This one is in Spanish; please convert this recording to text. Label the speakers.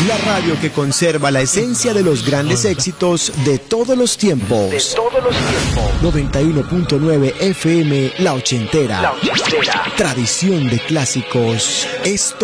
Speaker 1: La radio que conserva la esencia de los grandes éxitos de todos los tiempos. 91.9 FM, La Ochentera. Tradición de clásicos. Esto